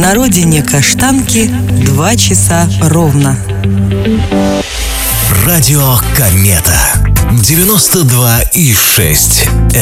На родине Каштанки 2 часа ровно. Радио Комета 92,6